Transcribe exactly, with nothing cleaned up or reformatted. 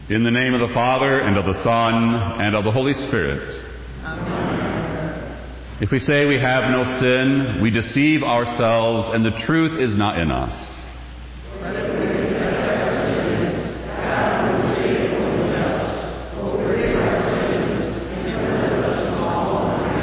In the name of the Father, and of the Son, and of the Holy Spirit. Amen. If we say we have no sin, we deceive ourselves, and the truth is not in us.